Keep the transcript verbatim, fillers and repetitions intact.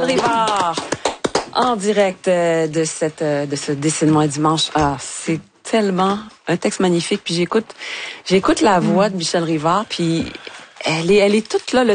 Rivard, en direct euh, de cette euh, de ce Dessine-moi dimanche. Ah, c'est tellement un texte magnifique. Puis j'écoute, j'écoute la voix de Michel Rivard, puis elle est, elle est toute là. Le